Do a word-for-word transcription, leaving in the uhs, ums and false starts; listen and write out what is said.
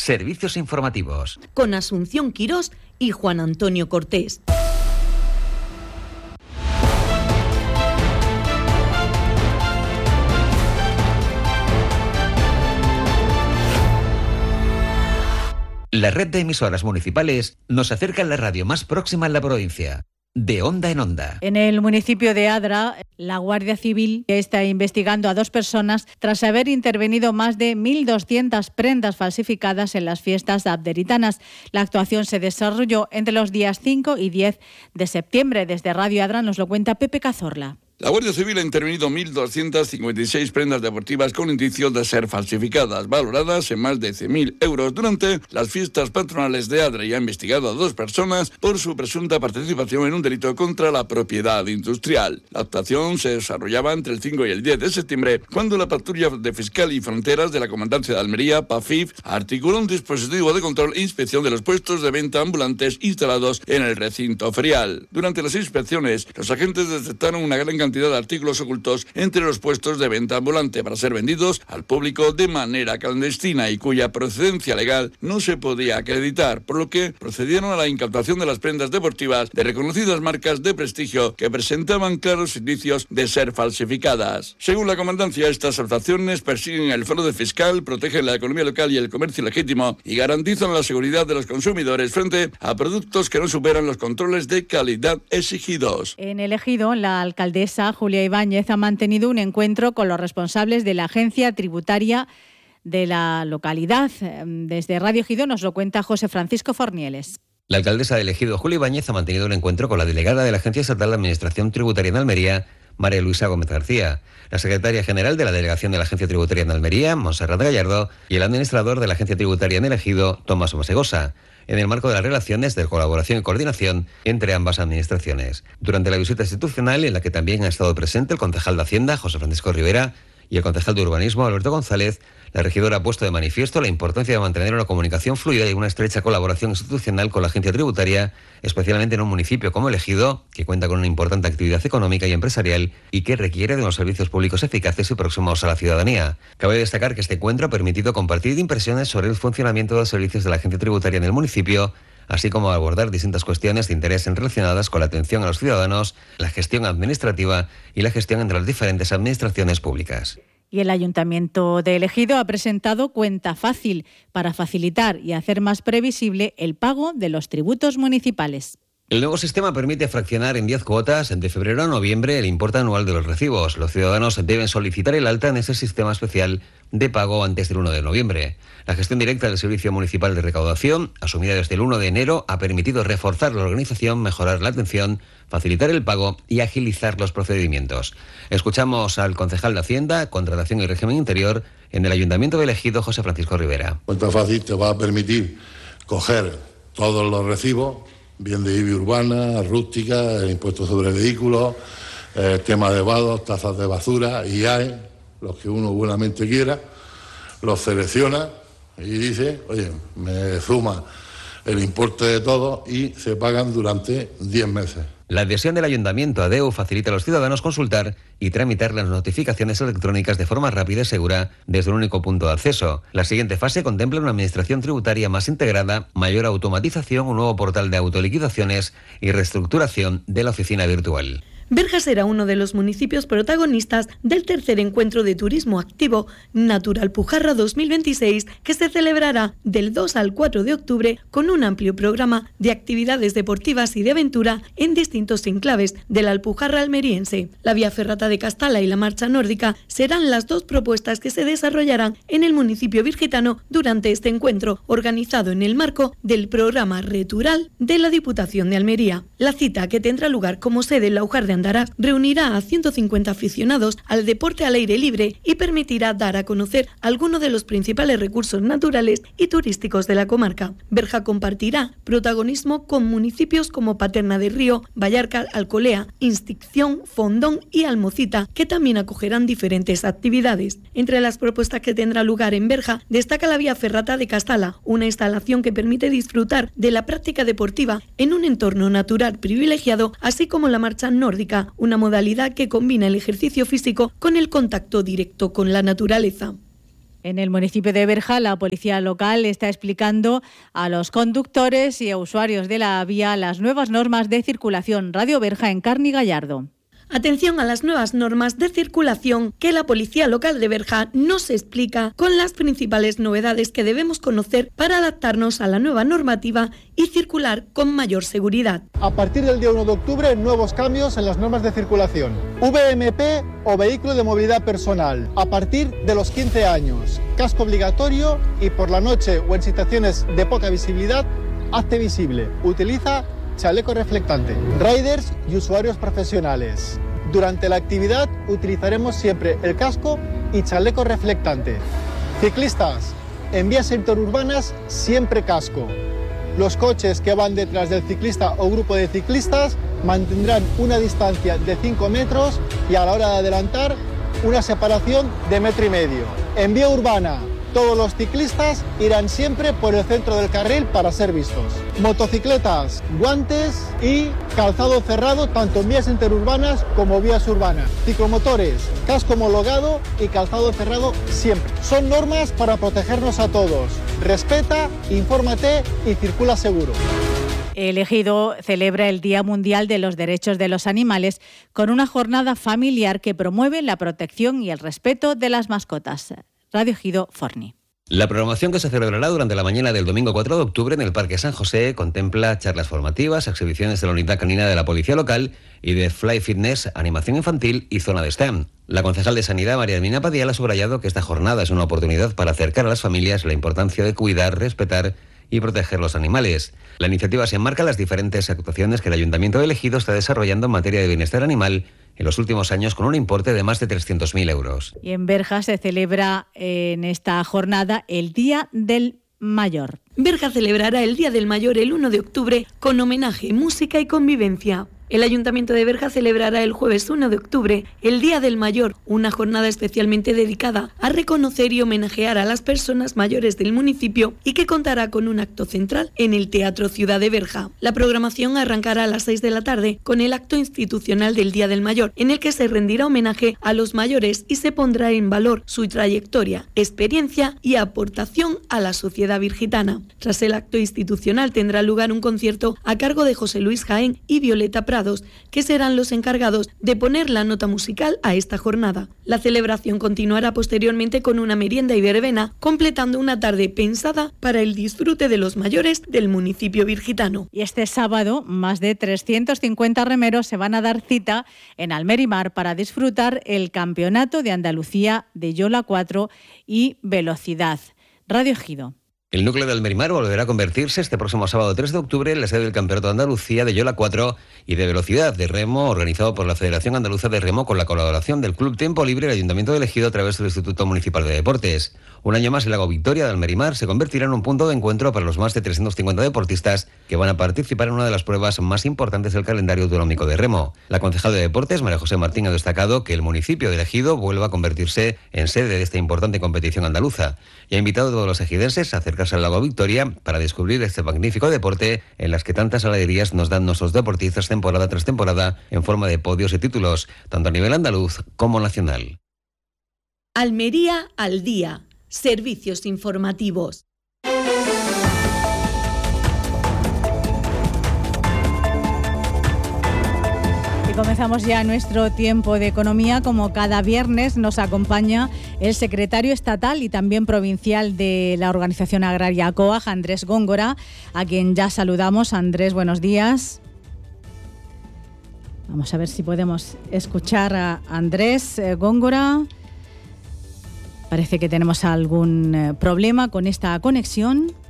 Servicios informativos. Con Asunción Quirós y Juan Antonio Cortés. La red de emisoras municipales nos acerca a la radio más próxima en la provincia. De onda en onda. En el municipio de Adra, la Guardia Civil está investigando a dos personas tras haber intervenido más de mil doscientas prendas falsificadas en las fiestas abderitanas. La actuación se desarrolló entre los días cinco y diez de septiembre. Desde Radio Adra nos lo cuenta Pepe Cazorla. La Guardia Civil ha intervenido mil doscientas cincuenta y seis prendas deportivas con indicios de ser falsificadas, valoradas en más de cien mil euros durante las fiestas patronales de Adra, y ha investigado a dos personas por su presunta participación en un delito contra la propiedad industrial. La actuación se desarrollaba entre el cinco y el diez de septiembre, cuando la patrulla de Fiscal y Fronteras de la Comandancia de Almería, PAFIF, articuló un dispositivo de control e inspección de los puestos de venta ambulantes instalados en el recinto ferial. Durante las inspecciones, los agentes detectaron una gran cantidad de artículos ocultos entre los puestos de venta ambulante para ser vendidos al público de manera clandestina y cuya procedencia legal no se podía acreditar, por lo que procedieron a la incautación de las prendas deportivas de reconocidas marcas de prestigio que presentaban claros indicios de ser falsificadas. Según la Comandancia, estas actuaciones persiguen el fraude fiscal, protegen la economía local y el comercio legítimo y garantizan la seguridad de los consumidores frente a productos que no superan los controles de calidad exigidos. En el Ejido, la alcaldesa Julia Ibáñez ha mantenido un encuentro con los responsables de la agencia tributaria de la localidad. Desde Radio Ejido nos lo cuenta José Francisco Fornieles. La alcaldesa del Ejido, Julia Ibáñez, ha mantenido un encuentro con la delegada de la Agencia Estatal de Administración Tributaria en Almería, María Luisa Gómez García, la secretaria general de la Delegación de la Agencia Tributaria en Almería, Montserrat Gallardo, y el administrador de la Agencia Tributaria en el Ejido, Tomás Masegosa, en el marco de las relaciones de colaboración y coordinación entre ambas administraciones. Durante la visita institucional, en la que también ha estado presente el concejal de Hacienda, José Francisco Rivera, y el concejal de Urbanismo, Alberto González, la regidora ha puesto de manifiesto la importancia de mantener una comunicación fluida y una estrecha colaboración institucional con la agencia tributaria, especialmente en un municipio como el Ejido, que cuenta con una importante actividad económica y empresarial y que requiere de unos servicios públicos eficaces y próximos a la ciudadanía. Cabe destacar que este encuentro ha permitido compartir impresiones sobre el funcionamiento de los servicios de la agencia tributaria en el municipio, así como abordar distintas cuestiones de interés relacionadas con la atención a los ciudadanos, la gestión administrativa y la gestión entre las diferentes administraciones públicas. Y el Ayuntamiento de El Ejido ha presentado Cuenta Fácil para facilitar y hacer más previsible el pago de los tributos municipales. El nuevo sistema permite fraccionar en diez cuotas de febrero a noviembre el importe anual de los recibos. Los ciudadanos deben solicitar el alta en ese sistema especial de pago antes del uno de noviembre. La gestión directa del Servicio Municipal de Recaudación, asumida desde el uno de enero, ha permitido reforzar la organización, mejorar la atención, facilitar el pago y agilizar los procedimientos. Escuchamos al concejal de Hacienda, Contratación y Régimen Interior en el Ayuntamiento de El Ejido, José Francisco Rivera. Cuenta Fácil te va a permitir coger todos los recibos, bien de I B I urbana, rústica, el impuesto sobre vehículos, el tema de vados, tazas de basura, I A E, los que uno buenamente quiera, los selecciona y dice, oye, me suma el importe de todo y se pagan durante diez meses. La adhesión del Ayuntamiento a D E U facilita a los ciudadanos consultar y tramitar las notificaciones electrónicas de forma rápida y segura desde un único punto de acceso. La siguiente fase contempla una administración tributaria más integrada, mayor automatización, un nuevo portal de autoliquidaciones y reestructuración de la oficina virtual. Berja será uno de los municipios protagonistas del tercer encuentro de turismo activo Natural Pujarra dos mil veintiséis, que se celebrará del dos al cuatro de octubre con un amplio programa de actividades deportivas y de aventura en distintos enclaves de la Alpujarra almeriense. La Vía Ferrata de Castalla y la Marcha Nórdica serán las dos propuestas que se desarrollarán en el municipio virgitano durante este encuentro, organizado en el marco del programa Retural de la Diputación de Almería. La cita, que tendrá lugar como sede en la Ujar de Andarás, reunirá a ciento cincuenta aficionados al deporte al aire libre y permitirá dar a conocer algunos de los principales recursos naturales y turísticos de la comarca. Berja compartirá protagonismo con municipios como Paterna de Río, Vallarca, Alcolea, Instinción, Fondón y Almocita, que también acogerán diferentes actividades. Entre las propuestas que tendrá lugar en Berja destaca la Vía Ferrata de Castalla, una instalación que permite disfrutar de la práctica deportiva en un entorno natural privilegiado, así como la Marcha Nórdica, una modalidad que combina el ejercicio físico con el contacto directo con la naturaleza. En el municipio de Berja, la policía local está explicando a los conductores y a usuarios de la vía las nuevas normas de circulación. Radio Berja, en Carni Gallardo. Atención a las nuevas normas de circulación que la Policía Local de Berja nos explica con las principales novedades que debemos conocer para adaptarnos a la nueva normativa y circular con mayor seguridad. A partir del día uno de octubre, nuevos cambios en las normas de circulación. V M P o vehículo de movilidad personal, a partir de los quince años. Casco obligatorio y por la noche o en situaciones de poca visibilidad, hazte visible. Utiliza chaleco reflectante. Riders y usuarios profesionales. Durante la actividad utilizaremos siempre el casco y chaleco reflectante. Ciclistas, en vías interurbanas siempre casco. Los coches que van detrás del ciclista o grupo de ciclistas mantendrán una distancia de cinco metros y a la hora de adelantar una separación de metro y medio. En vía urbana, todos los ciclistas irán siempre por el centro del carril para ser vistos. Motocicletas, guantes y calzado cerrado tanto en vías interurbanas como vías urbanas. Ciclomotores, casco homologado y calzado cerrado siempre. Son normas para protegernos a todos. Respeta, infórmate y circula seguro. El Ejido celebra el Día Mundial de los Derechos de los Animales con una jornada familiar que promueve la protección y el respeto de las mascotas. Radio Ejido, Forni. La programación que se celebrará durante la mañana del domingo cuatro de octubre en el Parque San José contempla charlas formativas, exhibiciones de la unidad canina de la Policía Local y de Fly Fitness, animación infantil y zona de STEM. La concejal de Sanidad, María Hermina Padial, ha subrayado que esta jornada es una oportunidad para acercar a las familias la importancia de cuidar, respetar y proteger los animales. La iniciativa se enmarca en las diferentes actuaciones que el Ayuntamiento de Ejido está desarrollando en materia de bienestar animal en los últimos años con un importe de más de trescientos mil euros. Y en Berja se celebra en esta jornada el Día del Mayor. Berja celebrará el Día del Mayor el uno de octubre con homenaje, música y convivencia. El Ayuntamiento de Berja celebrará el jueves uno de octubre el Día del Mayor, una jornada especialmente dedicada a reconocer y homenajear a las personas mayores del municipio y que contará con un acto central en el Teatro Ciudad de Berja. La programación arrancará a las seis de la tarde con el acto institucional del Día del Mayor, en el que se rendirá homenaje a los mayores y se pondrá en valor su trayectoria, experiencia y aportación a la sociedad virgitana. Tras el acto institucional tendrá lugar un concierto a cargo de José Luis Jaén y Violeta Prado, que serán los encargados de poner la nota musical a esta jornada. La celebración continuará posteriormente con una merienda y verbena, completando una tarde pensada para el disfrute de los mayores del municipio virgitano. Y este sábado, más de trescientos cincuenta remeros se van a dar cita en Almerimar para disfrutar el Campeonato de Andalucía de Yola cuatro y Velocidad. Radio Ejido. El núcleo de Almerimar volverá a convertirse este próximo sábado tres de octubre en la sede del Campeonato de Andalucía de Yola cuatro y de Velocidad de Remo, organizado por la Federación Andaluza de Remo con la colaboración del Club Tiempo Libre y el Ayuntamiento de Ejido a través del Instituto Municipal de Deportes. Un año más el Lago Victoria de Almerimar se convertirá en un punto de encuentro para los más de trescientos cincuenta deportistas que van a participar en una de las pruebas más importantes del calendario autonómico de remo. La concejal de Deportes, María José Martín, ha destacado que el municipio de Ejido vuelva a convertirse en sede de esta importante competición andaluza y ha invitado a todos los ejidenses a acercarse al Lago Victoria para descubrir este magnífico deporte en las que tantas alegrías nos dan nuestros deportistas temporada tras temporada en forma de podios y títulos, tanto a nivel andaluz como nacional. Almería al día. Servicios informativos. Y comenzamos ya nuestro tiempo de economía. Como cada viernes nos acompaña el secretario estatal y también provincial de la Organización Agraria COAG, Andrés Góngora, a quien ya saludamos. Andrés, buenos días. Vamos a ver si podemos escuchar a Andrés eh, Góngora. Parece que tenemos algún eh, problema con esta conexión.